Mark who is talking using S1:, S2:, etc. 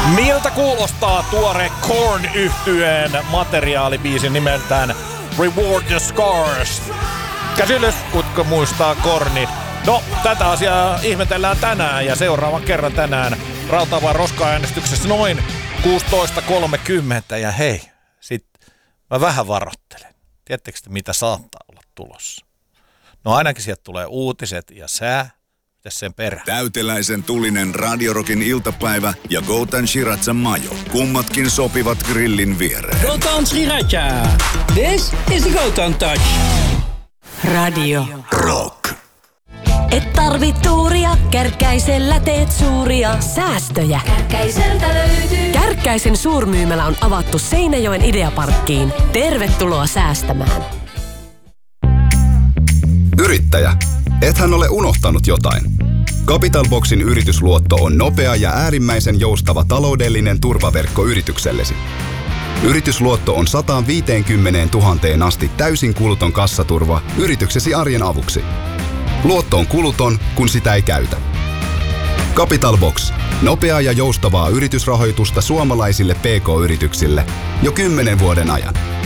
S1: Miltä kuulostaa tuore Korn-yhtyeen materiaalibiisi nimeltään Reward the Scars? Käsilys, kutko muistaa Kornit. No, tätä asiaa ihmetellään tänään ja seuraavan kerran tänään Rautavain roska-äänestyksessä noin 16.30. Ja hei, sit mä vähän varoittelen. Tiedättekö te, mitä saattaa olla tulossa? No ainakin sieltä tulee uutiset ja sää. Mitäs sen perään?
S2: Täyteläisen tulinen Radio Rockin iltapäivä ja Gautam Shirazan majo. Kummatkin sopivat grillin viereen.
S3: Gautam Shiraza. This is the Gautam Touch.
S4: Radio
S2: Rock.
S4: Et tarvit tuuria, Kärkkäisellä teet suuria säästöjä.
S5: Kärkkäiseltä löytyy.
S4: Kärkkäisen suurmyymälä on avattu Seinäjoen Ideaparkkiin. Tervetuloa säästämään.
S6: Yrittäjä, ethän ole unohtanut jotain. Capital Boxin yritysluotto on nopea ja äärimmäisen joustava taloudellinen turvaverkko yrityksellesi. Yritysluotto on 150 000 asti täysin kuluton kassaturva yrityksesi arjen avuksi. Luotto on kuluton, kun sitä ei käytä. Capital Box. Nopeaa ja joustavaa yritysrahoitusta suomalaisille PK-yrityksille jo 10 vuoden ajan.